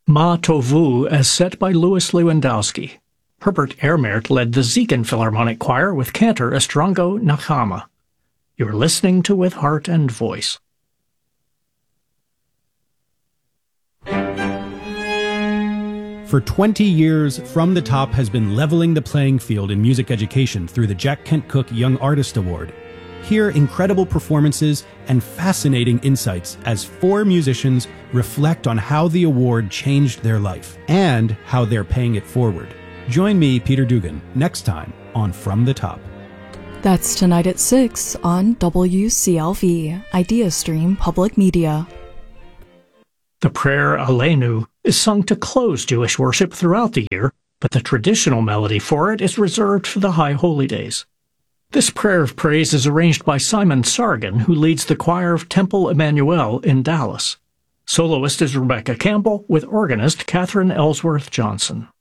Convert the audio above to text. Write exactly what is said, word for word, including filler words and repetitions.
Ma Tovu as set by Louis Lewandowski. Herbert Ermert led the Siegen Philharmonic Choir with cantor Estrango Nakama. You're listening to With Heart and Voice. For twenty years, From the Top has been leveling the playing field in music education through the Jack Kent Cooke Young Artist Award. Hear incredible performances and fascinating insights as four musicians reflect on how the award changed their life and how they're paying it forward. Join me, Peter Dugan, next time on From the Top. That's tonight at six on W C L V, IdeaStream Public Media. The prayer Aleinu is sung to close Jewish worship throughout the year, but the traditional melody for it is reserved for the High Holy Days. This prayer of praise is arranged by Simon Sargin, who leads the choir of Temple Emmanuel in Dallas. Soloist is Rebecca Campbell, with organist Catherine Ellsworth Johnson.